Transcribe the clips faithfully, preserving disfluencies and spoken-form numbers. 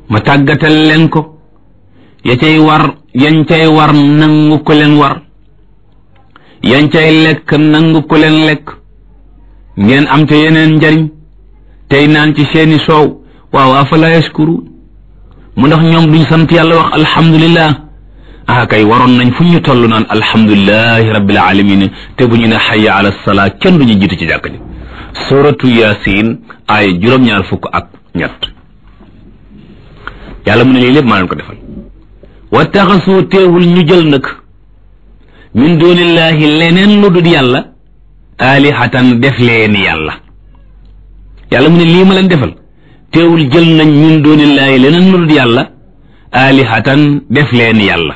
ma tàggatal leen ko ya cay war yañ cay war nangu ko leen war yañ cay lekk nangu ko leen lekk ngeen am te yeneen njariñ tey naan ci seeni soow waaw afala yashkuru mu ndax ñoom duñ sant yàlla wax alhamdulillah ah kay waroon nañ fu ñu toll naan alhamdulillahi rabbil alamin te bu ñu ne hayya ala salaa kenn duñu jiitu ci jàkk ji suratu yasin ay juróom-ñaar fukk ak ñett yàlla mu ne lii lépp maa leen ko defal wa taxasu teewul ñu jël nag min dunillahi leneen lu dul yàlla alihatan def leen yàlla yàlla mu ne lii ma leen defal teewul jël nañ min dunillahi leneen lu dul yàlla alihatan def leen yàlla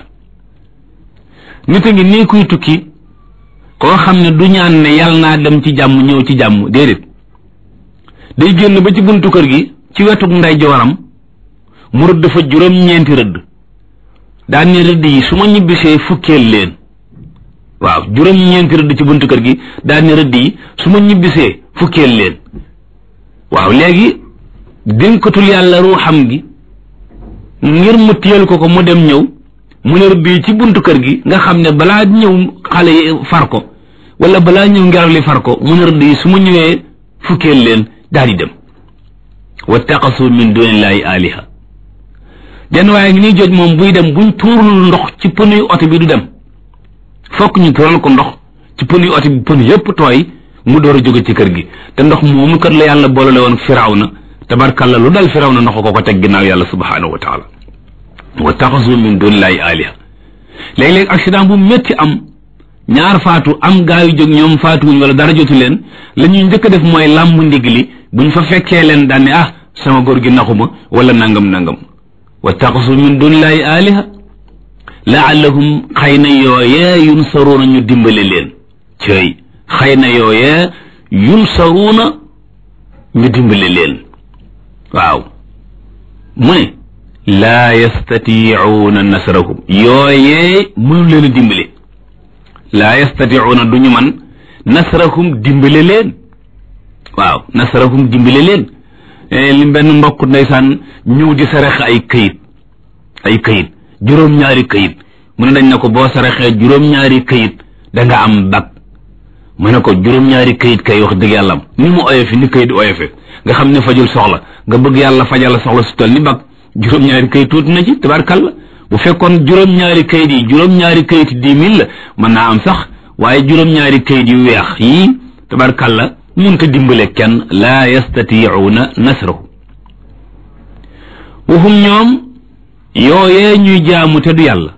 nit a ngi nii kuy tukki koo xam ne du ñaan ne yàlla naa dem ci jàmm ñëw ci jàmm déedéet day génn ba ci buntu kër gi ci wetuk nday jooram mu rëdd fa juróom-ñeenti rëdd daan ne rëdd yi su ma ñibbisee fukkeel leen waaw juróom-ñeenti rëdd ci buntu kër gi daan ne rëdd yi su ma ñibbisee fukkeel leen waaw léegi dénkatul yàlla ruuxam gi ngir mu téyel ko ko mu dem ñëw mu ne rëdd yi ci buntu kër gi nga xam ne balaa ñëw xale yi far ko wala balaa ñëw ngelaw li far ko mu ne rëdd yi su ma ñëwee fukkeel leen daal di dem wattaqasu min dunillahi aliha jenn waaye ngi niy joj moom buy dem buñ tuurul ndox ci pënuy oto bi du dem fokk ñu tuural ko ndox ci pënuy oto bi pënu yépp tooy mu door a jóge ci kër gi te ndox moomu kat la yàlla boolale woon firawna tabarkalla lu dal firawna ndox ko ko teg ginnaaw yàlla subhanahu wa taala wattaxasu min dunillahi aliha léeg-léeg accident bu métti am ñaar faatu am gaa yu jóg ñoom faatuwuñ wala dara jotu leen la ñuy njëkk a def mooy làmb ndig li buñ fa fekkee leen daan ne ah sama góor gi naxuma wala nangam nangam wattaxasu min dunillahi aliha laallahum xëy na yooyee yunsaruuna ñu dimbale leen cëy xëy na yooyee yunsaruuna ñu dimbale leen waaw mu ne laa yastatiicuuna nasrahum yooyee mënu leen a dimbale laa yastatiicuuna duñu man nasrahum dimbale leen waaw nasrahum dimbale leen li benn mbokk ndeysaan ñëw di sarax ay këyit ay këyit juróom-ñaari këyit mu ne dañ ne ko boo saraxee juróom-ñaari këyit da nga am bag mu ne ko juróom-ñaari këyit kay wax dëgg yàlla am ni mu oyofe ni këyit oyofe nga xam ne fajul soxla nga bëgg yàlla fajal la soxla su toll ni bag juróom-ñaari këyit tuuti na ci tabarkalla bu fekkoon juróom-ñaari këyit yi juróom-ñaari këyit dix mille la mën naa am sax waaye juróom-ñaari këyit yu weex yii tabarkalla mun ko dimbale kenn laa yastatiicuuna nasrahu waxum ñoom yooyee ñuy jaamu te du yàlla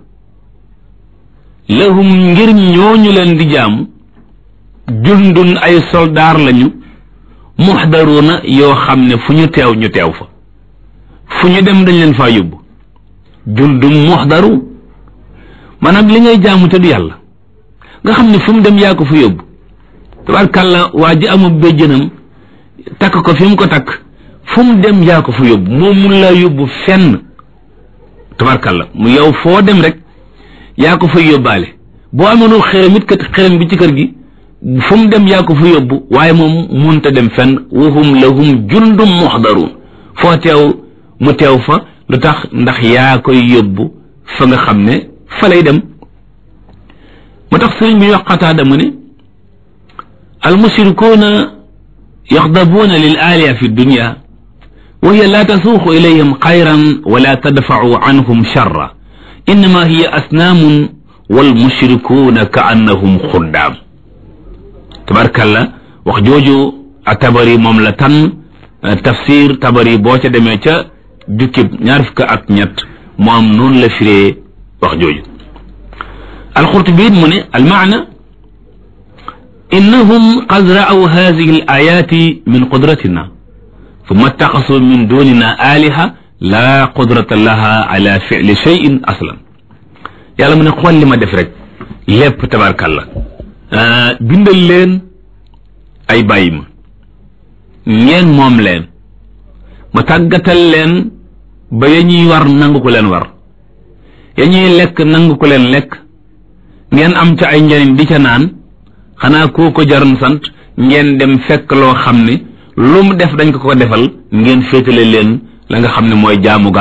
lahum ngir ñooñu leen di jaamu jundun ay soldaar lañu muxdaruuna yoo xam ne fu ñu teew ñu teew fa fu ñu dem dañ leen faa yóbbu jundum muxdaru maanaam li ngay jaamu te du yàlla nga xam ne fu mu dem yaa ko fa yóbbu tabarkàlla waa ji amul béjjënam takk ko fi mu ko takk fu mu dem yaa ko fa yóbbu moom mun laa yóbbu fenn tabarkàlla mu yow foo dem rek yaa ko fa yóbbaale boo amoon xërëm it kat xërëm bi ci kër gi fu mu dem yaa ko fa yóbbu waaye moom munta dem fenn wahum lahum jundum muxdaruun foo teew mu teew fa lu tax ndax yaa koy yóbbu fa nga xam ne fa lay dem mu tax sëriñ bi wax Qataada mu ne almushrikuuna yaxdabuuna lil aaliya fi dunya wa hiya laa tasuuqu ilayhim xayran wala tadfacu anhum charra innama hiya asnaamun walmushrikuuna ka annahum xuddaam tabarkalla wax jooju a tabari moom la tan tafsir tabari boo ca demee ca jukkib ñaar fukk ak ñett moom noonu la firee wax jooju alxurtubi mu ne almaana innahum qad ra'aw hadihi al ayati min qudratina thumma ittaxasu min dunina aliha la qudrata laha ala fi'li shay'in aslan yàlla mu ne xool li ma def rek lépp tabarkalla bindal leen ay bàyyi ma ngeen moom leen ma tàggatal leen ba ya ñuy war nangu ko leen war ya ñuy lekk nangu ko leen lekk ngeen am ca ay njëriñ di ca naan xanaa koo ko jaroon sant ngeen dem fekk loo xam ne lu mu def dañ ko ko defal ngeen féetale leen la nga xam ne mooy jaamu gaag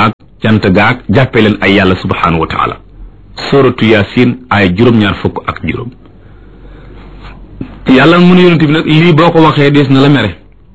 cant gaag jàppee leen ay yàlla subhanahu wa taala. suratu yasin ay juróom-ñaar fukk ak juróom. yàlla mu ne yonent bi nag lii boo ko waxee des na la mere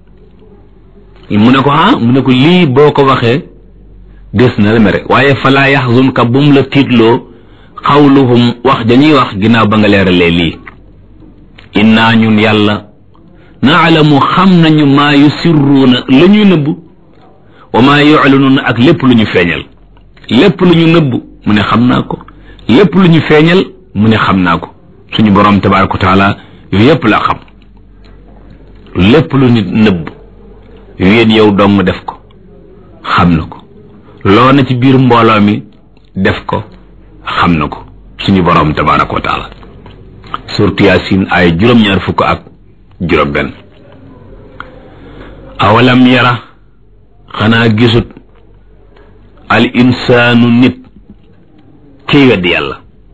mu ne ko ah mu ne ko lii boo ko waxee des na la mere waaye falaa yaxzunka bum la tiitloo xawluhum wax dañuy wax ginnaaw ba nga leeralee lii innaa ñun yàlla naalamu xam nañu maa yusirruuna la ñuy nëbb wa maa yuclinuuna ak lépp lu ñu feeñal lépp lu ñu nëbb mu ne xam naa ko lépp lu ñu feeñal mu ne xam naa ko suñu borom tabaaraka wa taala yooyu yépp laa xam lépp lu nit nëbb yéen yow dong def ko xam na ko loo na ci biir mbooloo mi def ko xam na ko suñu borom tabaaraka wa taala suuratu yaasin ay juróom-ñaar fukk ak juróom benn awalam yara xanaa gisut al insaanu nit kiy weddi yàlla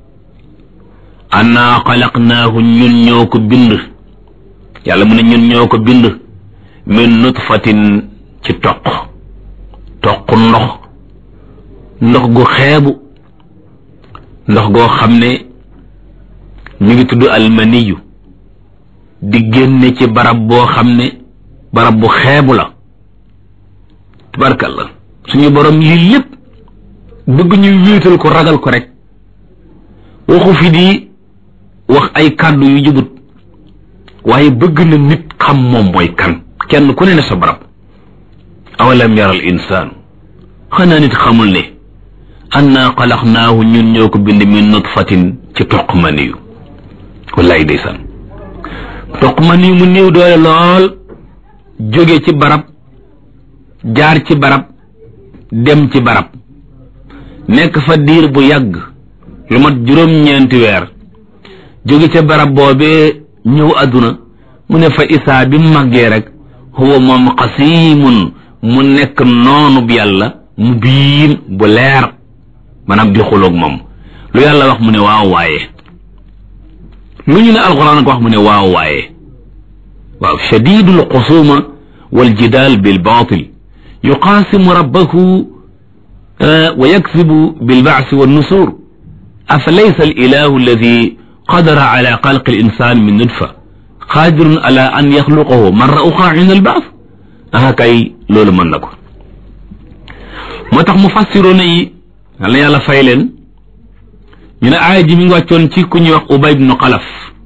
annaa xalaqnaahu ñun ñoo ko bind yàlla mu ne ñun ñoo ko bind min nutfatin ci toq toq ndox ndox gu xeebu ndox goo xam ne mi ngi tudd almaniyu di génne ci barab boo xam ne barab bu xeebu la tabarkalla suñu borom lii lépp bëgg ñu wéetal ko ragal ko rek waxu fi di wax ay kàddu yu jubut waaye bëgg na nit xam moom mooy kan kenn ku ne ne sa barab awalam yaral insaanu xanaa nit xamul ne annaa xalaqnaahu ñun ñoo ko bind min nutfatin ci toq maniyu wallaay ndeysaan toq maniyu mu néew doole lool jóge ci barab jaar ci barab dem ci barab nekk fa diir bu yàgg lu mat juróom-ñeenti weer jóge ca barab boobee ñëw àdduna mu ne fa isaa bi màggee rek huwa moom xasiimun mu nekk noonu bi yàlla mu biin bu leer maanaam di xuloog moom lu yàlla wax mu ne waaw waaye lu ñu ne alxuraan ko wax mu ne waaw waaye waaw shadidul xusuma wal jidaal bil baatil yuqaasimu rabbahu wa yaksibu bil baasi wan nusuur afa laysa al ilahu alladi qadara ala xalqi al insan min nutfa qaadirun ala an yaxluqahu marra uxra inda al baas aha kay loolu mën na ko moo tax mu fassiroona yi yàlla yàlla fay leen ñu ne aaya ji mi ngi wàccoon ci ku ñuy wax Ubay ibnu Xalaf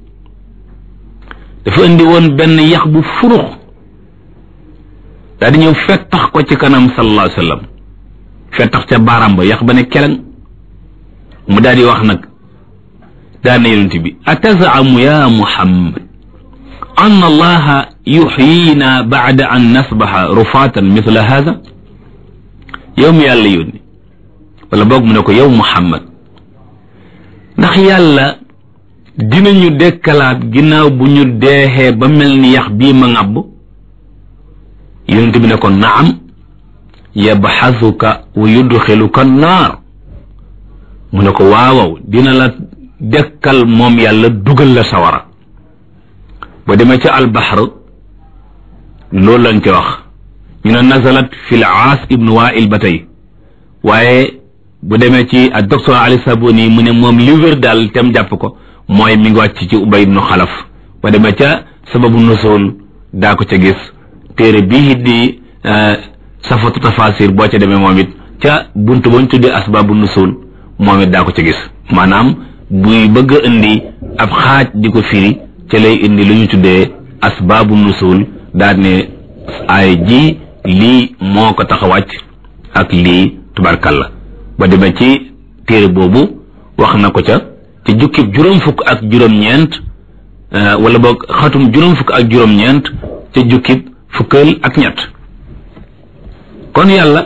dafa indi woon benn yax bu furux daal di ñëw fettax ko ci kanam sallallahu alayhi wa sallam fettax ca baaraam ba yax ba ne keleng mu daal di wax nag daan na yonent bi atazaamu ya Muhammad anna allaha yuxyiina bacda an nasbaxa rufaatan misla haada yow mi yàlla yónni wala boog mu ne ko yow Muhammad ndax yàlla dinañu dekkalaat ginnaaw bu ñu deexee ba mel ni yax bii ma ŋàbb yonent bi ne ko naam yabxasuka wa yudxiluka naar mu ne ko waawaw dina la dekkal moom yàlla dugal la sawara ba demee ca albaxar loolu lañ ca wax ñu ne nazalat fi l aas ibnu wail ba tey waaye bu demee ci ak docteur Ali Sabuni mu ne moom li wér daal tem jàpp ko mooy mi ngi wàcc ci Ubay ibnu Xalaf ba demee ca sababu nusul daa ko ca gis téere bii di safatu tafasir boo ca demee moom it ca buntu bañ tuddee asbaabu nusul moom it daa ko ca gis maanaam buy bëgg a indi ab xaaj di ko firi ca lay indi lu ñu tuddee asbaabu nusul daal ne ay ji lii moo ko tax a wàcc ak lii tubarkalla ba demee ci téere boobu wax na ko ca ci jukkib juróom fukk ak juróom-ñeent wala boog xatum juróom fukk ak juróom-ñeent ca jukkib fukkal ak ñett kon yàlla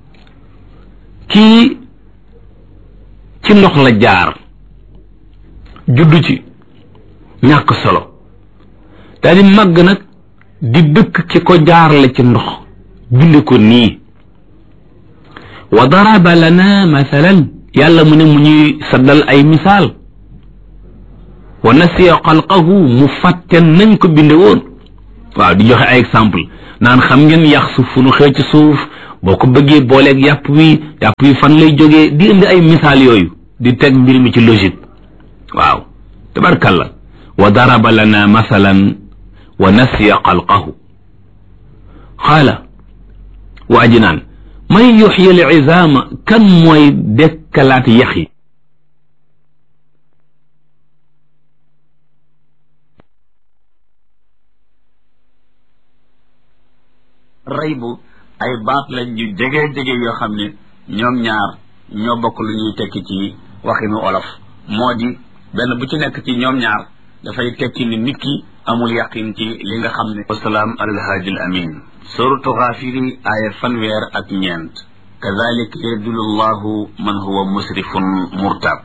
kii ci ndox la jaar juddu ci ñàkk solo daal di màgg nag di dëkk ci ko jaarale ci ndox binde ko nii wa daraba lana mathalan yàlla mu ne mu ñuy saddal ay misaal wa nasiya xalqahu mu fàtte nañ ko binde woon waaw di joxe ay exemple naan xam ngeen yax suuf fu nu xëy ci suuf boo ko bëggee booleeg yàpp wi yàpp wi fan lay jógee di indi ay misaal yooyu di teg mbir mi ci logique waaw tabarkalla wa daraba lana masalan wa nasiya xalqahu xaala waa ji naan man yuxyi al izaama kan mooy dekkalaat yax yi raybu ay baat lañ yu jege jege yoo xam ne ñoom ñaar ñoo bokk lu ñuy tekki ci waxinu olof moo di benn bu ci nekk ci ñoom ñaar dafay tekki ni nit ki amul yaqin ci li nga xam ne wasalaam alal haadi al amin suratu Gaafiri aaya fanweer ak ñeent kadalika yadullu llahu man huwa musrifun murtab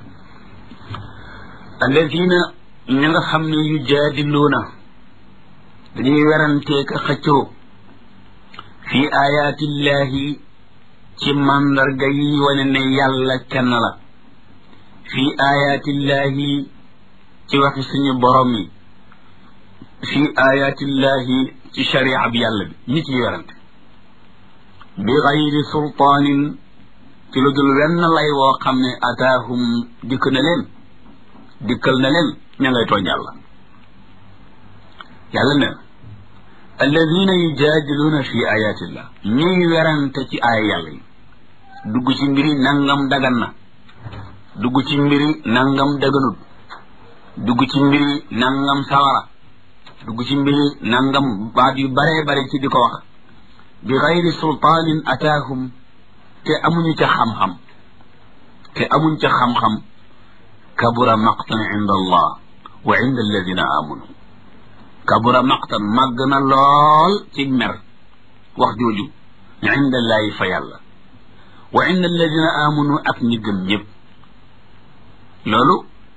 alladina ñi nga xam ne yu jaadiluuna dañuy werantee ka xëccoo fi ayaatillahi ci mandarga yi wane ne yàlla kenn la fi ayaatillahi ci waxi suñu borom yi fi ayaatillahi ci sharia bi yàlla bi ñi ciy werante bi gayri sultaanin ci lu dul wenn lay woo xam ne ataahum dikk na leen dikkal na leen ña ngay tooñ yàlla yàlla ne alladina yujaadiluuna fi ayatillah ñuy werante ci aaya yàlla yi dugg ci mbiri nangam dagan na dugg ci mbiri nangam daganut dugg ci mbiri nangam sawara dugg ci mbiri nangam baat yu bare bare ci di ko wax bi gayri sultaanin ataahum te amuñu ca xam-xam te amuñ ca xam-xam kabura maqtan inda allah wa inda alladina amanu kabura maqtan màgg na lool ci mer wax jooju inda allahi fa yàlla wa inda alladina amanu ak ñi gëm ñëpp loolu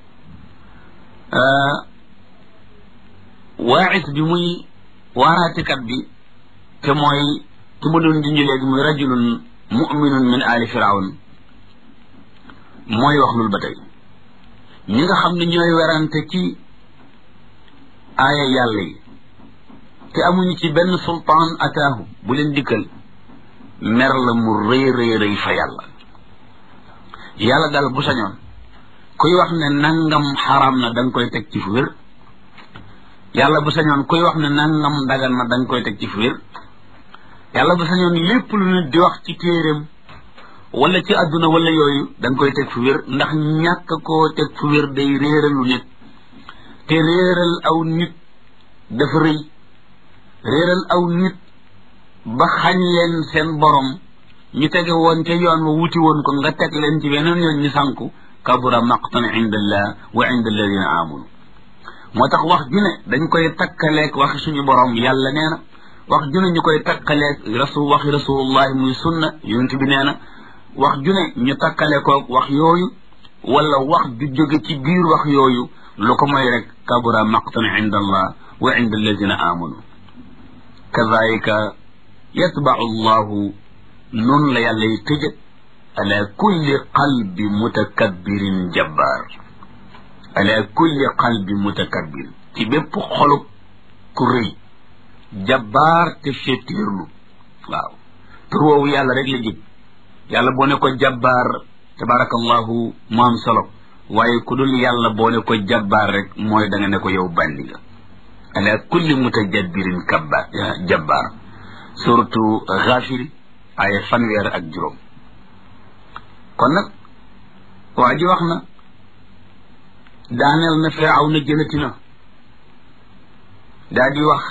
waaxis bi muy waaraatikat bi te mooy ki ma doon junj léegi muy rajulun muminun min ali firawn mooy wax loolu ba tey ñi nga xam ne ñooy werante ci aaya yàlla yi te amuñu ci benn sultaan ataahu bu leen dikkal mer la mu rëy rëy rëy fa yàlla yàlla daal bu sañoon kuy wax ne nangam xaram na da nga koy teg ci fu wér yàlla bu sañoon kuy wax ne nangam dagan na da nga koy teg ci fu wér yàlla bu sañoon lépp lu nit di wax ci téeréem wala ci àdduna wala yooyu da nga koy teg fu wér ndax ñàkk koo teg fu wér day réeralu nit te réeral aw nit dafa rëy réeral aw nit ba xañ leen seen borom ñu tege woon ca yoon wa wuti woon ko nga teg leen ci beneen yoon ñu sànku kabura maqtan inda allah wa inda alladina amanu moo tax wax ju ne dañ koy takkaleeg waxi suñu borom yàlla nee na wax ju ne ñu koy takkaleeg rasul waxi rasulullahi muy sunna yonent bi nee na wax ju ne ñu takkale koog wax yooyu wala wax ju jóge ci biir wax yooyu lu ko mooy rek kabura maqtan inda allah wa inda alladina amanu kadalika yatbau llahu noonu la yàlla yi tëjë ala kulli qalbi mutakabbirin jabbar ala kulli qalbi mutakabbir ci bépp xolub ku rëy jabbaar te féttéerlu waaw tur woowu yàlla rek la jig yàlla boo ne ko jabbaar tabarakallahu mu am solo waaye ku dul yàlla boo ne ko jabbaar rek mooy da nga ne ko yow bandi nga ala kulli mutajabbirin kabba jabbaar surtout Gaafiri ay fanweer ak juróom kon nag waa ji wax na daaneel na Firawna jëlati na daa di wax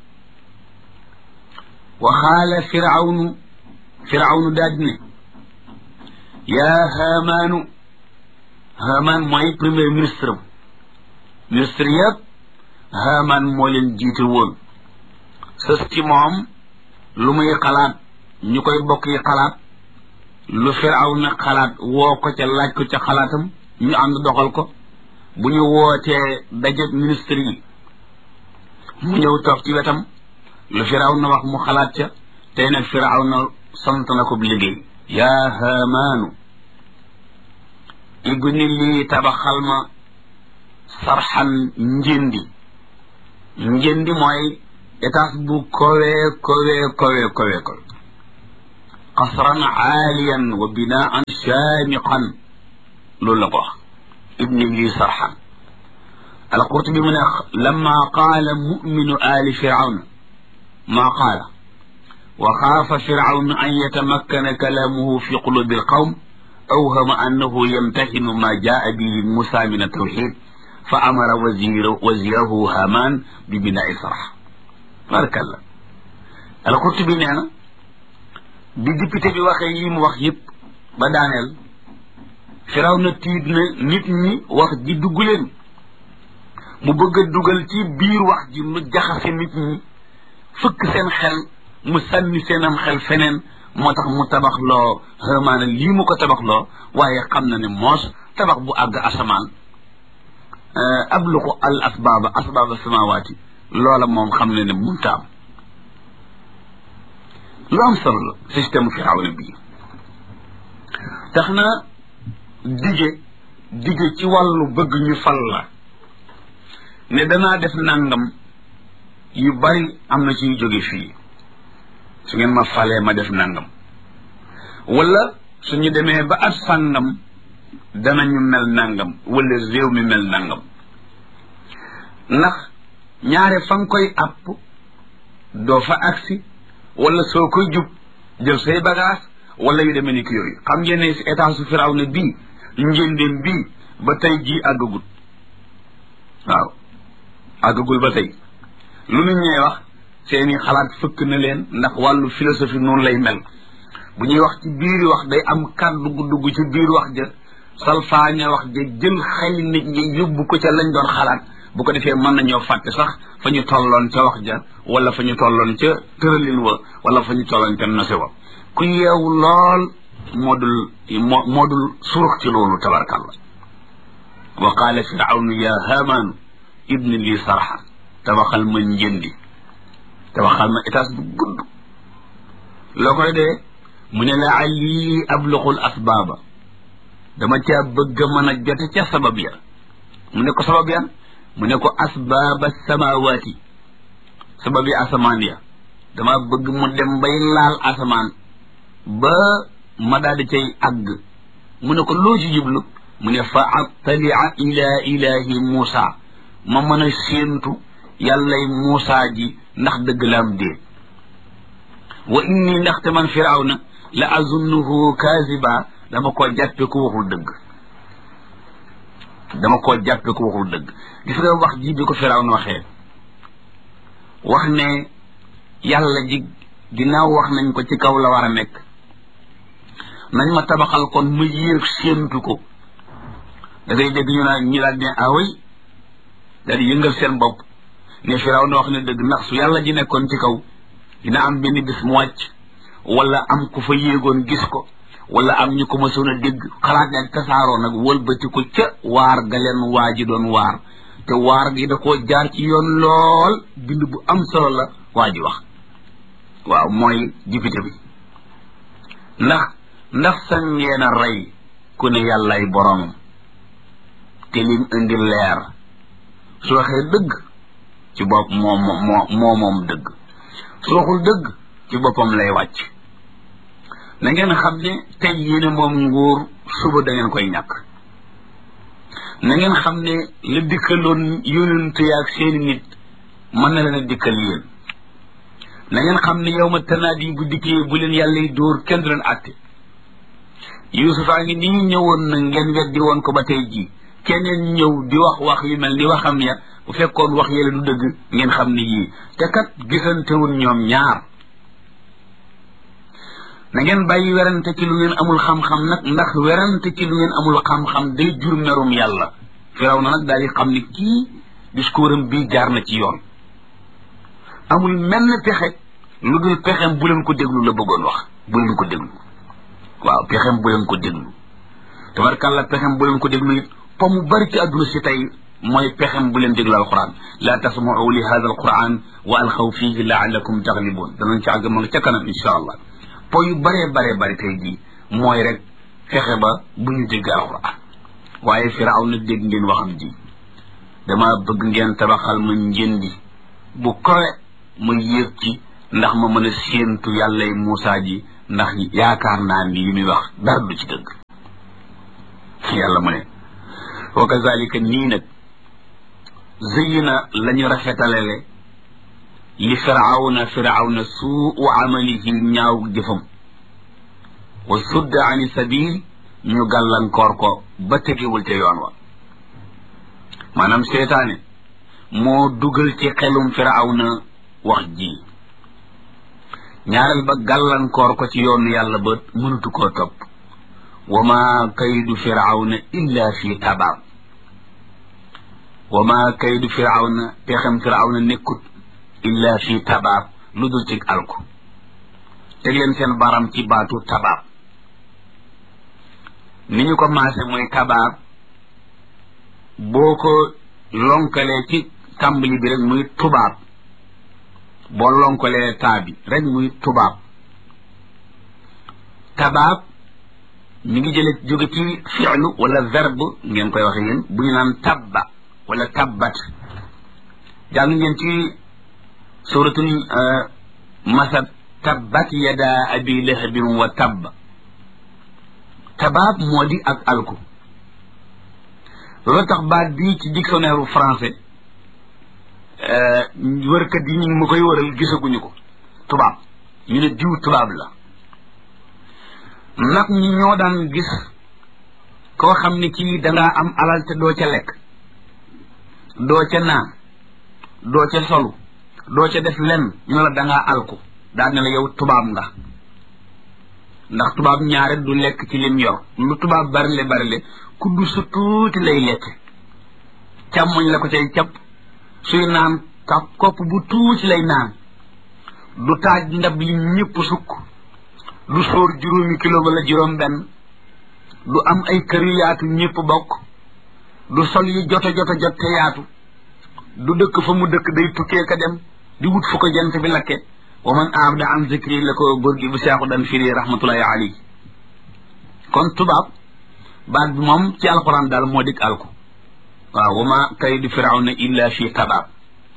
waxaala Firawnu Firawnu daa di ne yaa Haamaanu Haamaan mooy premier ministre am ministre yëpp Haamaan moo leen jiite woon sës ci moom lu muy xalaat ñu koy bokk yi xalaat lu Firawna xalaat woo ko ca laaj ko ca xalaatam ñu ànd doxal ko bu ñu wootee daje ministre yi mu ñëw toog ci wetam lu Firawna wax mu xalaat ca tey nag Firawna sant na ko liggéey yaa Haamaanu ibni lii tabaxal ma sarxan njëndi njëndi mooy étage bu kowe kowe kowe kowe kowe qasran aaliyan wa binaan shaamiqan loolu la ko wax ibni li sarxan al-Qurtubi mu ne lamma qaala muminu ali firawna maa qaala wa xaafa firawnu an yatamakkana kalaamuhu fi qulubi alqawm awhama annahu yamtaxinu ma jaa bihi Musa min at-tawxid fa amara wazirahu Haman bi binaa'i sarx barakallah al-Qurtubi nee na bi député bi waxee yi mu wax yëpp ba daaneel Firawna tiit na nit ñi wax ji dugg leen mu bëgg a dugal ci biir wax ji mu jaxase nit ñi fëkk seen xel mu sànni seenam xel feneen moo tax mu tabax loo xamaana lii mu ko tabax loo waaye xam na ne moos tabax bu àgg asamaan abluqu al asbaaba asbaaba samawaati loola moom xam na ne munta am lu am solo la système Firawna bii tax na dige dige ci wàllu bëgg ñu fal la ne danaa def nangam yu bari am na ci yu jóge fii su ngeen ma falee ma def nangam wala suñu demee ba at sàngam danañu mel nangam wala réew mi mel nangam ndax ñaare fa nga koy àpp doo fa agsi wala soo koy jub jël say bagage wala yu demee ni ki yooyu xam ngeen ne si état su Firawna bii njëndéem bii ba tey jii àggagul waaw àggagul ba tey lu nit ñee wax seeni xalaat fëkk na leen ndax wàllu philosophie noonu lay mel bu ñuy wax ci biir wax day am kàddu gu dugg ci biir wax ja salfaaña wax ja jël xel nit ñi yóbbu ko ca lañ doon xalaat bu ko defee mën nañoo fàtte sax fa ñu tolloon ca wax ja wala fa ñu tolloon ca tëralin wa wala fa ñu tolloon ca nose wa ku yeewu lool moo dul moo moo dul surux ci loolu tabarkalla wa qaala firawnu ya haamaanu ibni lii sarxa tabaxal ma njëndi tabaxal ma étage bu gudd loo koy dee mu ne la alli abluxul asbaaba dama caa bëgg a mën a jote ca sabab ya mu ne ko sabab ya mu ne ko asbaaba samawaati sabab yi asamaan ya dama bëgg mu dem bay laal asamaan ba ma daal di cay àgg mu ne ko loo ci jublu mu ne fa attalia ila ilahi Muusa ma mën a séentu yàllay Muusa ji ndax dëgg la am dee wa inni ndaxte man Firawna la azunnuhu kaziba dama koo jàppe ku waxul dëgg dama koo jàppe ku waxul dëgg gis nga wax ji bi ko Firawna waxee wax ne yàlla ji ginnaaw wax nañ ko ci kaw la war a nekk nañ ma tabaxal kon ma yéeg séentu ko da ngay dégg ñu naan ñi daal ne away daal di yëngal seen bopp ne Firawna wax ne dëgg ndax su yàlla ji nekkoon ci kaw dina am benn bis mu wàcc wala am ku fa yéegoon gis ko wala am ñu ko mësoon a dégg xalaat ne tasaaroo nag wëlbati ko ca waar ga leen waa ji doon waar te waar gi da koo jaar ci yoon lool bind bu am solo la waa ji wax waaw mooy député bi ndax ndax sañ ngeen a rey ku ne yàllay boroomam te lim indi leer su waxee dëgg ci bopp moo moo moo moom dëgg su waxul dëgg ci boppam lay wàcc na ngeen xam ne tey yéene moom nguur suba da ngeen koy ñàkk na ngeen xam ne la dikkaloon yonent yaak seeni nit mën na leen a dikkal yéen na ngeen xam ne yow ma tanaadi bu dikkee bu leen yàlla yi dóor kenn du leen àtte Yuusufaa ngi nii ñëwoon na ngeen weddi woon ko ba tey jii keneen ñëw di wax wax yu mel ni waxam ya bu fekkoon wax yële du dëgg ngeen xam ne yii te kat gisantewul ñoom ñaar na ngeen bàyyi werante ci lu ngeen amul xam-xam nag ndax werante ci lu ngeen amul xam-xam day jur merum yàlla Firawna nag daal di xam ne kii discours am bii jaar na ci yoon amul menn pexe lu dul pexem bu leen ko déglu la bëggoon wax bu leen ko déglu waaw pexem bu leen ko déglu tabarkàlla pexem bu leen ko déglu it pa mu bari ci àdduna si tey mooy pexem bu leen déglu alquran la tasma'u li hada alquran wa alxaw fihi laallakum taglibun danañ ci àgg ma nga ca kanam insha allah po yu baree baree bari tey jii mooy rek fexe ba bu ñu dégg alquran waaye Firawna dégg ngeen waxam ji dama bëgg ngeen tabaxal ma njëndi bu kowe ma yéeg ci ndax ma mën a séentu yàllay Muusa ji ndax yaakaar naa ni yi muy wax dara du ci dëgg yàlla mu ne wa kazalika nii nag zëyyina lañu rafetalele li firawna firawna suu amalihi ñaaw jëfam wa sudda ani sabil ñu gàllankoor ko ba tegewul te yoon wa maanaam seetaane moo dugal ci xelum firawna wax ji ñaareel ba gàllankoor ko ci yoonu yàlla ba mënutu koo topp wa ma kaydu firawna illa fi tabaab wa ma kaydu firawna pexem firawna nekkut illa fi tabaab lu dul ci alku teg leen seen baram ci baatu tabaab ni ñu ko maase mooy tabaab boo ko lonkalee ci tàmbali bi rek muy tubaab boo lonkalee taa bi rek muy tubaab tabaab mi ngi jële jóge ci fi'lu wala verbe ngeen koy waxe yéen bu ñu naan tabba wala tabbat jàng ngeen ci suratul masad tabbat yada abi lahabin wa tabba tabaab moo di ak alku loolu tax baat bii ci dictionnaire français wërkat yi ñu ngi ma koy wëral gisaguñu ko tubaab ñu ne diw tubaab la nag ñi ñoo daan gis koo xam ne kii dangaa am alal te doo ca lekk doo ca naan doo ca solu doo ca def lenn ñu la dangaa alku daal ne la yow tubaab nga ndax tubaab ñaare du lekk ci lim yor lu tubaab barile barile kuddu su tuuti lay lekk càmmoñ la ko cay capp suy naan ka kopp bu tuuti lay naan du taaj ndab li ñëpp sukk du sóor juróomi kilo wala juróom benn du am ay kër yu yaatu ñëpp bokk du sol yi joto joto jot te yaatu du dëkk fa mu dëkk day tukkee ka dem di wut fu ko jant bi lakke wa man aabda an zikri la ko góor gi bu seexu dan firi rahmatullahi alayhi kon tubaab baat bi moom ci alquran daal moo dik alku waaw wa ma kaydu firawna illa fi tabaab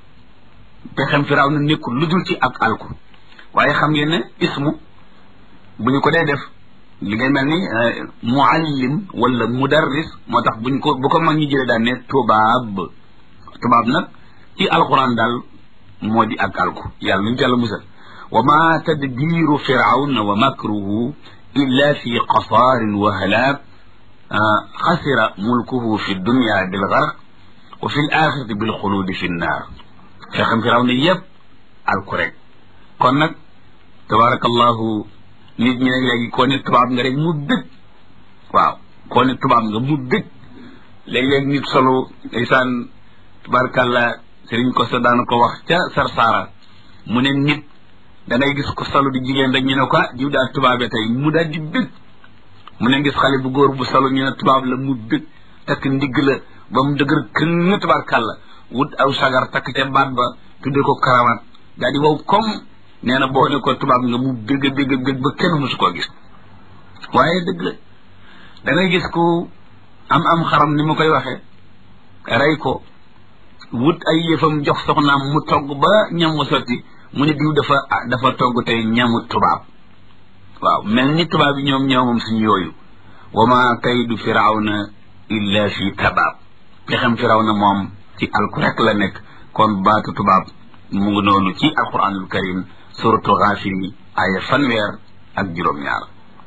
pexem firawna nekkul lu dul ci ak alku waaye xam ngeen ne ismu bu ñu ko dee def li ngay mel ni muallim wala mudarris moo tax buñ ko bu ko mag ñi jëlee daan ne tubaab tubaab nag ci alquran daal moo di ak alku yàlla nuñu ci yàlla musal wa ma tadbiru firawna wa makruhu illa fi qasaarin wa halaak xasira mulkuhu fi dunya bil garq wa fi l axirati bil xuluudi fi nnaar fexam firawna yëpp alku rek kon nag tabarakallahu nit ñi nag léegi koo ne tubaab nga rek mu dëgg waaw koo ne tubaab nga mu dëgg léeg-léeg nit solo ndeysaan tabarakallah sëriñ ko sa daana ko wax ca sarsaara mu ne nit da ngay gis ko solo di jigéen rek ñu ne ko ah jiw daal tubaabe tey mu daal di bëgg mu ne gis xale bu góor bu solo ñu ne tubaab la mu bëgg takk ndigg la ba mu dëgër kën tabarakallah wut aw sagar takk ca baat ba tudde ko karawaat daal di wow comme nee na boo ne ko tubaab nga mu bëgg bëgg bëgg ba kenn musu koo gis waaye dëgg la da ngay gis ku am am xaram ni ma koy waxee rey ko wut ay yëfam jox soxnaam mu togg ba ñam wa sotti mu ne diw dafa dafa togg tey ñamu tubaab waaw mel ni tubaab yi ñoom ñoomam suñu yooyu wa ma kaydu firawna illa fi tabaab pexem firawna moom ci alku rek la nekk kon baatu tubaab mu ngi noonu ci alquranul karim suratu Gaafir aya fanweer ak juróom-ñaar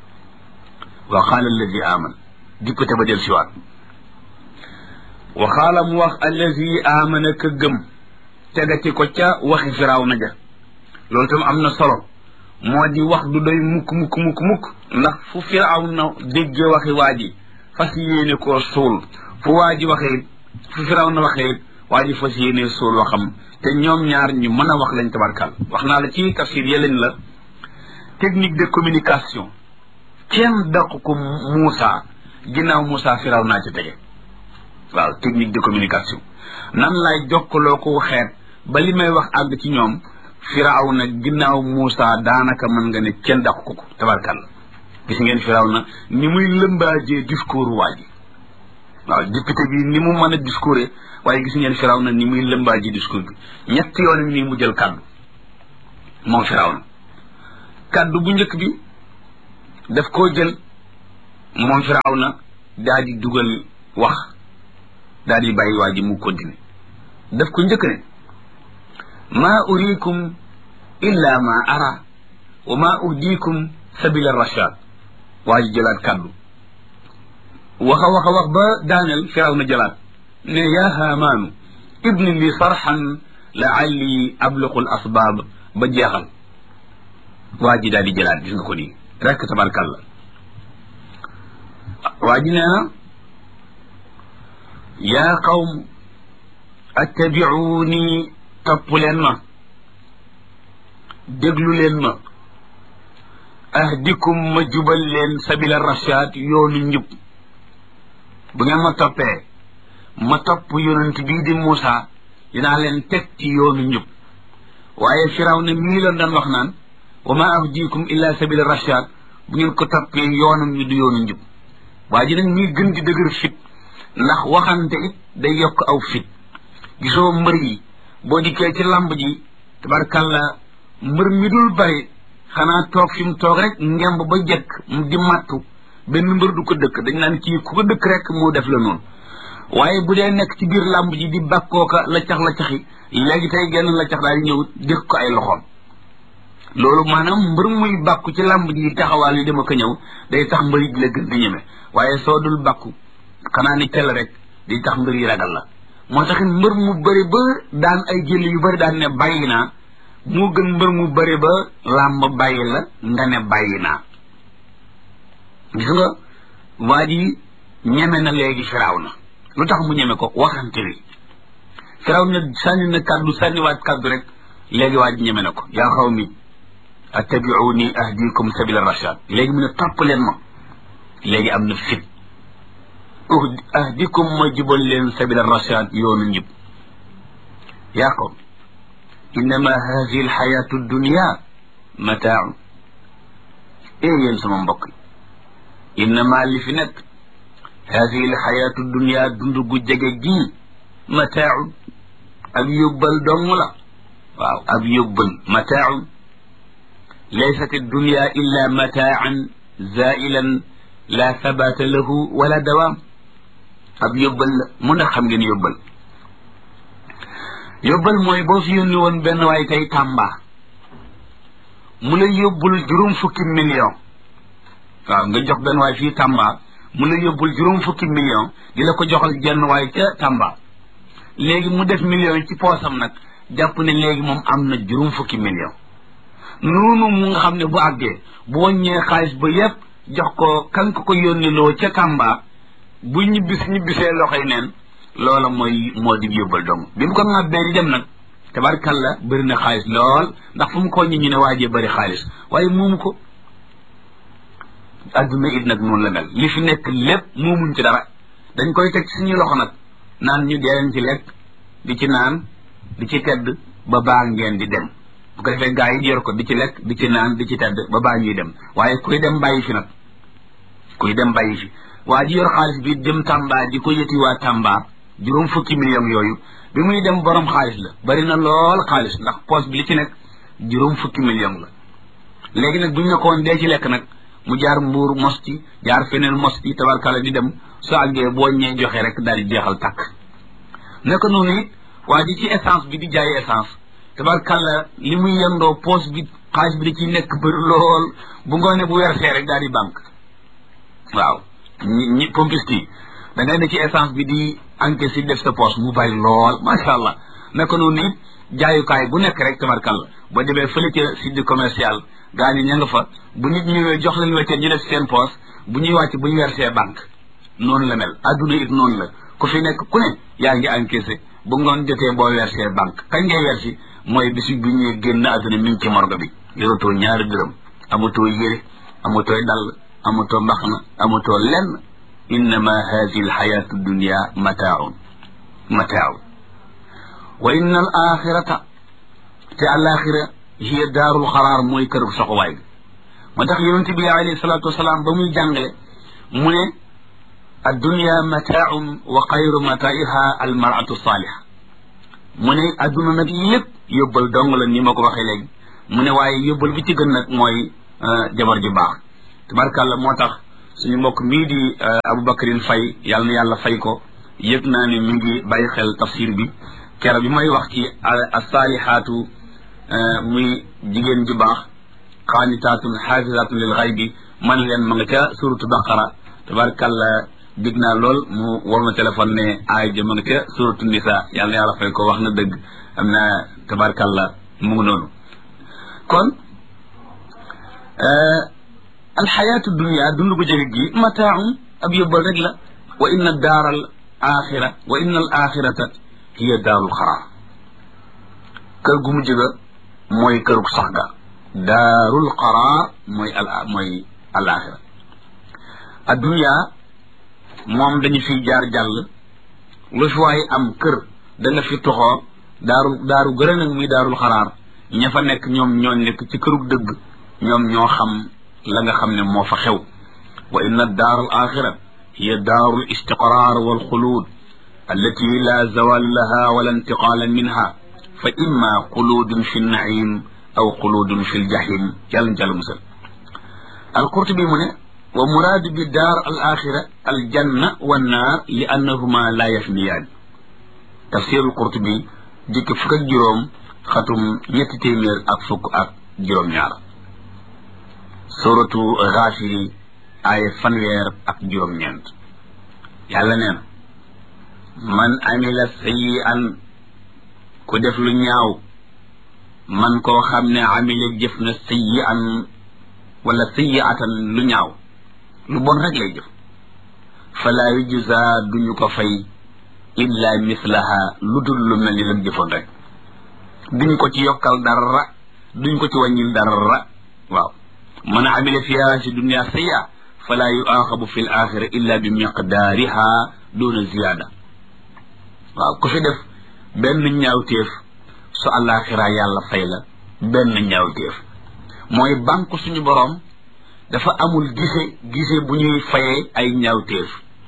wa qaala alladi aman dikkate ba del siwaat wa qaala mu wax alladi amana ka gëm tegati ko ca waxi firawna ja loolu tam am na solo moo di wax du doy mukk mukk mukk mukk ndax fu firawna déggee waxi waa ji fas yéene koo suul fu waa ji waxee fu firawna waxee waa ji fas yéene suul waxam te ñoom ñaar ñu mën a wax lañ tabarkal wax naa la ci tafsir yeleen la technique de communication kenn daq ko Moussa ginnaaw Moussa firaw naa ci tege waaw technique de communication nan laay jokkaloo ko xeet ba li may wax àgg ci ñoom firaw na ginnaaw Moussa daanaka mën nga ne kenn daq ko ko tabarkal gis ngeen firaw na ni muy lëmbaajee discours waa ji waaw député bi ni mu mën a discours waaye gis ngeen firaw na ni muy lëmbaaji discours bi ñetti yoon nii mu jël kàddu moom firaw na kàddu bu njëkk bi daf koo jël moom Firawna daal di dugal wax daal di bàyyi waa ji mu continuer daf ko njëkk ne maa uriikum illa ma ara wa maa uhdiikum sabila rashad waa ji jëlaat kàddu waxa waxa wax ba daaneel Firawna jëlaat ne yaa haamaanu ibni li sarxan laalli abluqu l asbaab ba jeexal waa ji daal di jëlaat gis nga ko nii rek tabarkalla waa ji nee na yaa qawm attabicuuni topp leen ma déglu leen ma ahdikum ma jubal leen sabila rashad yoonu njub bu ngeen ma toppee ma topp yonent bii di Muusa dinaa leen teg ci yoonu njub waaye Firawna mii la doon wax naan wa ma ahdikum illa sabila rashad bu ngeen ko toppee yoonam ñu du yoonu njub waa ji nag ñuy gën di dëgër fit ndax waxante it day yokk aw fit gisoo mbër yi boo dikkee ci lamb ji tabarkalla mbër mi dul bari xanaa toog fi mu toog rek ngemb ba jekk di mattu benn mbër du ko dëkk dañ naan kii ku ko dëkk rek moo def la noonu waaye bu dee nekk ci biir lamb ji di bakkooka laccax laccaxi léegi tey genn laccax daal di ñëw dëkk ko ay loxoom loolu maanaam mbër muy bàkku ci lamb ji taxawaal yi dama ko ñëw day tax mbër yi di la gën di ñeme waaye soo dul bàkku xanaa ni tel rek di tax mbër yi ragal la moo taxit mbër mu bëri ba daan ay jël yu bëri daan ne bàyyi naa moo gën mbër mu bëri ba làmb bàyyi la nga ne bàyyi naa gis nga waa ji ñeme na léegi Firawna lu tax mu ñeme ko waxante wi Firawna sànni na kàddu sànniwaat kàddu rek léegi waa ji ñeme na ko yaa xaw mi attabi'uni ahdikum sabila rashad léegi mu ne topp leen ma léegi am na fit ahdikum ma jubal leen sabila rashad yoonu njub yaa qawm innama hadihi alxayatu dunia mataaun ee yéen sama mbokk yi innama li fi nekk hadihi alxayatu dunia dund gu jege gii mataaun ab yóbbal dong la waaw ab yóbbal mataaun laysat addunia illa mataan zailan la sabata lahu wala dawaam ab yóbbal la mu ndax xam ngeen yóbbal yóbbal mooy boo fi yónni woon benn waay tey Tamba mu la yóbbul juróom fukki million waaw nga jox benn waay fii Tamba mu la yóbbul juróom fukki million di la ko joxal jenn waay ca Tamba léegi mu def million yi ci poosam nag jàpp ne léegi moom am na juróom fukki million noonu mu nga xam ne bu àggee bu wàññee xaalis ba yépp jox ko kan ko ko yónni loo ca Tamba bu ñibbis ñibbisee loxoy neen loola mooy moo di yóbbal dong bi mu ko ŋàbbee di dem nag tabarkalla bëri na xaalis lool ndax fu mu ko ñi ñu ne waajee bëri xaalis waaye moomu ko adduna it nag noonu la mel li fi nekk lépp moomuñ ci dara dañ koy teg suñu loxo nag naan ñu dee ci lekk di ci naan di ci tedd ba baa ngeen di dem bu ko defee gaa yi yor ko di ci lekk di ci naan di ci tedd ba baa ñuy dem waaye kuy dem bàyyi fi nag kuy dem bàyyi fi waa ji yor xaalis bi dem Tamba di ko yëti waa Tamba juróom fukki million yooyu bi muy dem borom xaalis la bari na lool xaalis ndax poche bi li ci nekk juróom fukki million la léegi nag buñ ne ko woon dee ci lekk nag mu jaar mbuur mos ci jaar feneen mos ci tabarkalla di dem soo àggee boo ñee joxe rek daal di jeexal takk naka noonu it waa ji ci essence bi di jaay essence tabarkalla li muy yendoo poche bi xaalis bi da ciy nekk bëri lool bu ngoonee bu wersee rek daal di banque waaw ñi ñi pompiste yi da ngay ne ci essence bi di encaisse yi def sa poche mu bari lool macha allah naka noonu it jaayukaay bu nekk rek tabarkalla boo demee fële ca site commercial gaa ñi ña nga fa bu nit ñëwee jox leen weccet ñu def seen poche bu ñuy wàcc bu ñu versé banque noonu la mel adduna it noonu la ku fi nekk ku ne yaa ngi encaissé bu ngoon jotee boo versé banque kañ ngay versi mooy bisu bi ñuy génn adduna mi ngi ci morgue bi yoratoo ñaari dërëm amatoo yére amatoo dàll amatoo mbaxna amatoo lenn innama hadihi alxayatu dunia mataaun mataaun wa inna al axirata te alaxira hiya daarul xaraar mooy kër soxuwaay bi moo tax yonent bi alayhi salaatu wasalaam ba muy jàngale mu ne addunia mataaun wa xayru mataiha almaratu saaliha mu ne adduna nag lépp yóbbal dong la ni ma ko waxee léegi mu ne waaye yóbbal bi ci gën nag mooy jabar ju baax tabarkàlla moo tax suñu mbokk mii di Aboubacrine Faye yàlla na yàlla fay ko yëg naa ne mi ngi bàyyi xel tafsir bi kero bi may wax ci as-saalihaatu muy jigéen ju baax qaanitaatun xaafizaatun lil xaybi man leen ma nga ca suratu baqara tabarkàlla dégg naa lool mu war ma téléphone ne aay ja ma nga ca suratu nisa yàlla na yàlla fay ko wax na dëgg am na tabarkàlla mu ngi noonu kon alxayaatu dunia dund bu jege gi mataaun ab yóbbal rek la wa inna daaral axira wa inna al axirata hiya daarul xaraar kër gu mu jëga mooy kërug sax ga daarul xaraar mooy al mooy al axira a dunia moom dañu fi jaar jàll lu fi waaye am kër da nga fi toxoo daaru daaru gërë nag muy daarul xaraar ña fa nekk ñoom ñoo nekk ci kërug dëgg ñoom ñoo xam la nga xam ne moo fa xew wa inna daar al axira hiya daaru l istiqraar wal xuluud allati la zawal laha wala intiqaala minha fa imma xuluudun fi nnaim aw xuluudun fi ljahim yàlla ñu jàll musal alqurtubi mu ne wa muraadu bi daar al axira al janna wa naar li annahuma la yafniyaan tafsirul qurtubi dikk fukk ak juróom xatum ñetti téeméer ak fukk ak juróom-ñaar suratu Gaafiri ay fanweer ak juróom-ñeent yàlla nee na man amila sayyi'an ku def lu ñaaw man koo xam ne amila jëf na sayyi'an wala sayyi'atan lu ñaaw lu bon rek lay jëf fala yujza duñu ko fay illa mislaha lu dul lu mel ni lam jëfoon rek duñ ko ci yokkal dara duñ ko ci wàññil dara waaw man amila fiha si dunia sayya fala yuaxabu fi l axira illa bi miqdaariha duna ziyaada waaw ku fi def benn ñaawteef su àllaaxira yàlla fay la benn ñaawteef mooy banque suñu boroom dafa amul gise gise bu ñuy fayee ay ñaawteef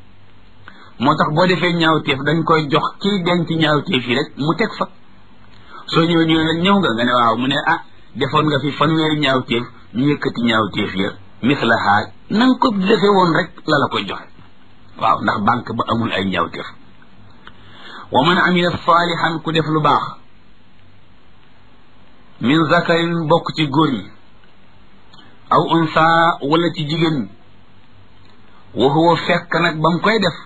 moo tax boo defee ñaawteef dañ koy jox kiy denc ñaawteef yi rek mu teg fa soo ñëwee ñu ne la ñëw nga nga ne waaw mu ne ah defoon nga fi fanweeri ñaawteef ñu yëkkati ñaawteef ya mislaha na nga ko defee woon rek la la koy joxe waaw ndax banque ba amul ay ñaawteef wa man amila saalihan ku def lu baax min zakarin bokk ci góor ñi aw unsa wala ci jigéen ñi wa huwa fekk nag ba mu koy def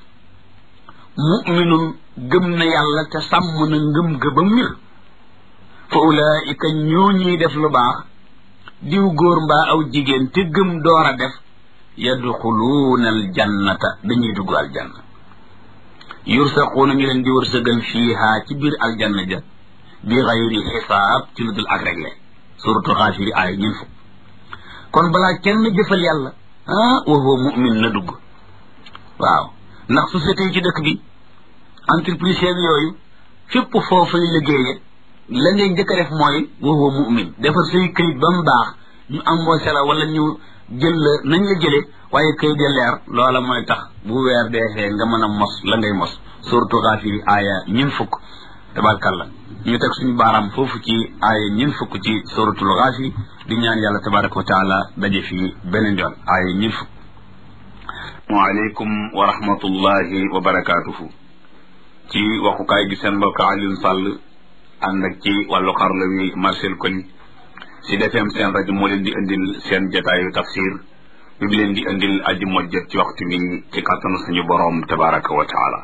muminun gëm na yàlla te sàmm na ngëm ga ba mir fa ulaika ñoo ñuy def lu baax diw góor mbaa aw jigéen te gëm door a def yadxuluuna al jannata dañuy dugg aljanna yursaquuna ñu leen di wërsëgal fiiha ci biir aljanna ja bi xayri xisaab ci lu dul ak réglé suratu Gaafiri aaya ñun fukk kon balaa kenn jëfal yàlla ah wa huwa mu'min na dugg waaw ndax société yi ci dëkk bi entreprise yooyu fépp foofay liggéeye la ngay njëkk a def mooy wa huwa mu'min defar say këyit ba mu baax ñu embauché la wala ñu jël la nañ la jëlee waaye këyit ya leer loola mooy tax bu weer deexee nga mën a mos la ngay mos suratu Gaafiri aaya ñun fukk tabarkalla ñu teg suñu baaraam foofu ci aaya ñun fukk ci suratul Gaafiri di ñaan yàlla tabaraka wa taala daje fii beneen yoon aaya ñun fukk waaleykum wa rahmatullahi wa barakaatuhu ci waxukaay gi seen mbokk Alioune Sall ànd ak ci wàllu xarala wi Marcel Koli si defeem seen rajo moo leen di indil seen jotaayu tafsir bi bi leen di indil aji mojjat ci waxtu bi ci kàttanu suñu boroom tabaraka wa taala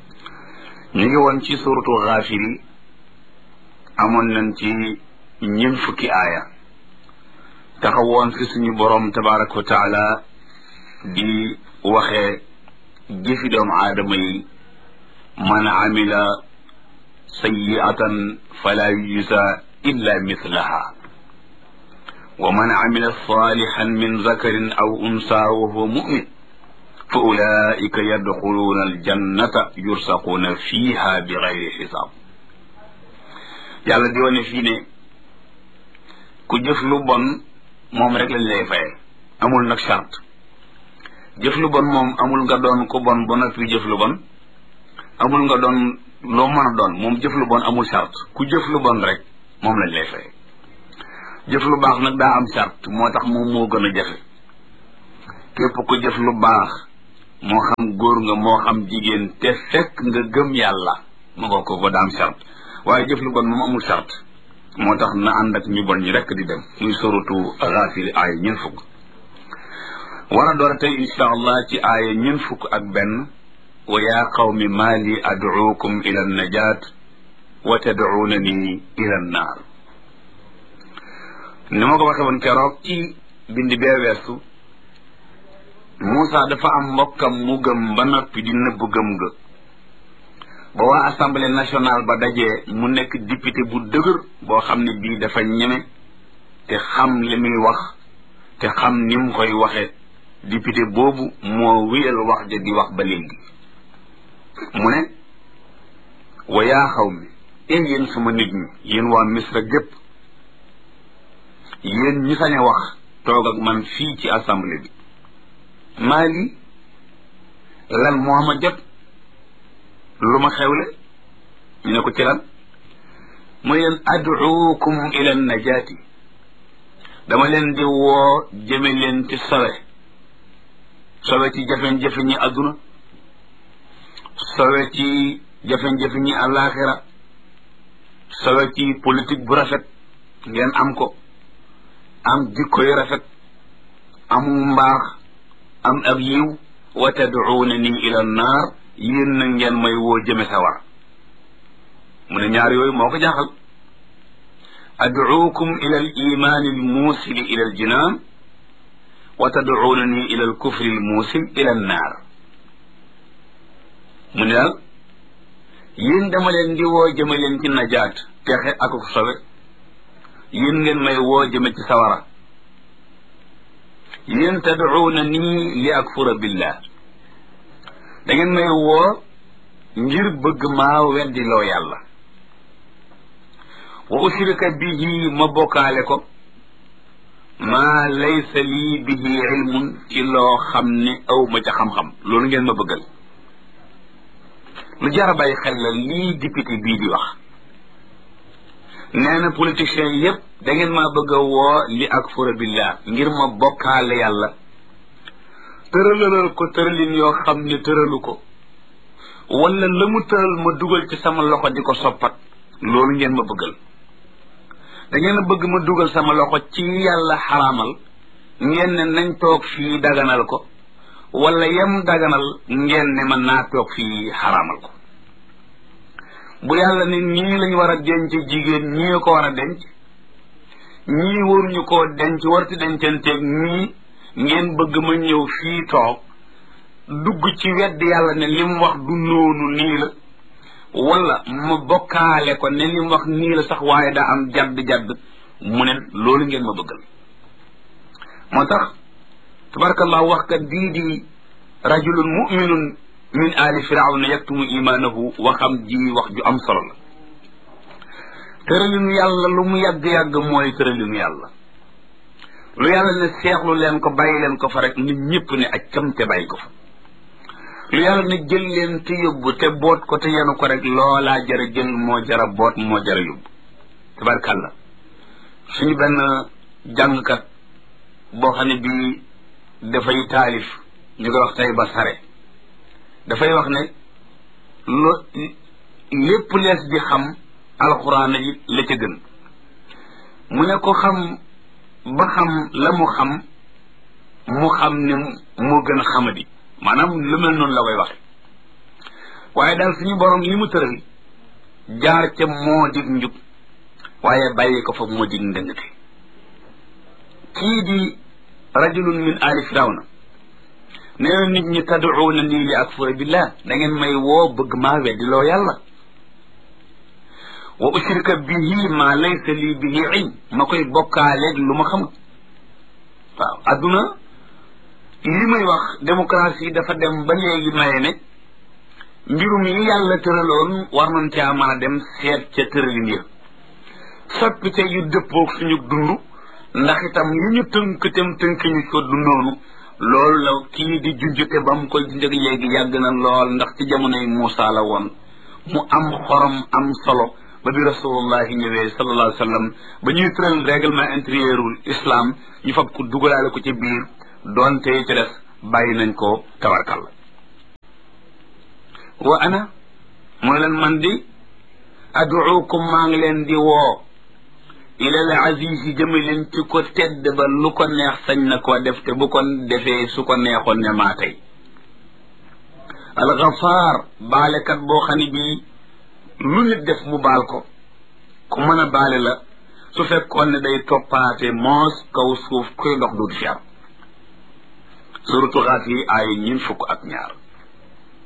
ñu ngi woon ci suratu Gaafiri amoon nañ ci ñeent fukki aaya taxawoon fi suñu boroom tabaraka wa taala di waxee jëfi doomu aadama yi man amila sayyi'atan fala yujza illa mislaha wa man amila salihan min zakarin aw unsa wa huwa mu'min fa ulaika yadxuluuna aljannata yursaquuna fiha bi gayri xisaab yàlla di wane fii ne ku jëf lu bon moom rek lañ lay faye amul nag charte jëf lu bon moom amul nga doon ku bon ba noppi jëf lu bon amul nga doon loo mën a doon moom jëf lu bon amul charte ku jëf lu bon rek moom lañ lay faye jëf lu baax nag daa am charte moo tax moom moo gën a jafe képp ku jëf lu baax moo xam góor nga moo xam jigéen te fekk nga gëm yàlla ma nga ko ko daam charte waaye jëf lu bon moom amul charte moo tax na ànd ak ñu bon ñi rekk di dem muy suratu Gaafir aaya ñeent fukk war a door a tey insha allah ci aaya ñeent fukk ak benn wa yaa qawmi maa li ad'uukum ila an-najaat wa tad'uunani ila an-naar ni ma ko waxe woon keroog ci bind bee weesu Moussa dafa am mbokkam mu gëm ba noppi di nëbb gëm ga ba waa assemblée nationale ba dajee mu nekk député bu dëgër boo xam ne bii dafa ñeme te xam li muy wax te xam ni mu koy waxe député boobu moo wéyal wax ja di wax ba léegi mu ne wa yaa xaw mi ee yéen sama nit ñi yéen waa Misra gépp yéen ñi sañ a wax toog ak man fii ci assemblée bi maa lii lan moo ma jot lu ma xewle ñu ne ko ci lan mooy leen ad'uukum ila najaati dama leen di woo jëme leen ci sowe sowe ci jafe-jafe ñi adduna sowe ci jafe-jafe ñi àllaaxira sowe ci politique bu rafet ngeen am ko am jikko yu rafet amu mbaax am ak yiw wa tad'uunani ila naar yéen na ngeen may woo jëme sawar mu ne ñaar yooyu moo ko jaaxal ad'uukum ila al imaani al muusili ila al jinaan wa tad'uunani ila al kufri al muusil ila an naar mu ne daal yéen dama leen di woo jëme leen ci najaat texe ak sobe yéen ngeen may woo jëme ci sawara yéen tad'uunani li akfura billah da ngeen may woo ngir bëgg maa weddiloo yàlla wa ushrika bihi ma bokkaale ko maa laysa lii bihi ilmun ci loo xam ne aw ma ca xam-xam loolu ngeen ma bëggal lu jar a bàyyi xel la lii député bii di wax nee na politiciens yépp da ngeen maa bëgg a woo li akfura billah ngir ma bokkaale yàlla tëralal ko tëralin yoo xam ne tëralu ko wala la mu tëral ma dugal ci sama loxo di ko soppat loolu ngeen ma bëggal da ngeen a bëgg ma dugal sama loxo ci yàlla xaraamal ngeen ne nañ toog fii daganal ko wala yem daganal ngeen ne man naa toog fii xaraamal ko bu yàlla ne ñii lañ war a denc jigéen ñii ko war a denc ñii waruñu koo denc warti dencanteeg ñii ngeen bëgg ma ñëw fii toog dugg ci wedd yàlla ne li mu wax du noonu nii la wala ma bokkaale ko ne li mu wax nii la sax waaye daa am jadd-jadd mu ne loolu ngeen ma bëggal moo tax tabarakallah wax kat bii di rajulun muminun min ali firawna yaktumu imaanahu waxam ji wax ju am solo la tëralinu yàlla lu mu yàgg-yàgg mooy tëralinu yàlla lu yàlla ne seexlu leen ko bàyyi leen ko fa rek nit ñëpp ne ak cam te bàyyi ko fa lu yàlla ne jël leen te yóbbu te boot ko te yenu ko rek loolaa jara jël moo jara boot moo jara yóbbu tabarkàlla suñu benn jàngkat boo xam ne bii dafay taalif ñu koy wax tey ba sare dafay wax ne lo lépp lees di xam alxuraan yi la ca gën mu ne ko xam ba xam la mu xam mu xam ne moo gën a xamadi maanaam lu mel noonu la koy waxe waaye daal suñu borom li mu tëral jaar ca moo dig njub waaye bàyyi ko fa moo dig ndëngte kii di rajulun min ali firawna nee na nit ñi tad'uuna nii li akfura billah da ngeen may woo bëgg maa weddiloo yàlla wa ushrika bihi ma laysa lii bihi ilm ma koy bokkaaleeg lu ma xamut waaw adduna li muy wax démocratie dafa dem ba léegi maye ne mbirum yi yàlla tëraloon war nañ caa mën a dem seet ca tëralin ya soppite yu dëppoog suñu dund ndax itam yi ñu tënk tem tënk ñu ko dundoonu loolu la kii di junjute ba mu koy junjëg léegi yàgg na lool ndax ci jamonoy Muusa la woon mu am xorom am solo ba bi rasulullahi ñëwee sallallahu alayhi wa sallam ba ñuy tëral règlement intérieurul islam ñu fab ko dugalaale ko ci biir doonte ci des bàyyi nañ ko tabarkalla wa ana mooy leen man di aduukum maa ngi leen di woo ilal azizi jëme leen ci ko tedd ba lu ko neex sañ na ko def te bu ko defee su ko neexoon ne maa tey alxafaar baalekat boo xam ne bii lu nit def mu baal ko ku mën a baale la su fekkoon ne day toppaate moos kaw suuf kuy dox du fi am suratu xaas yi ay ñin fukk ak ñaar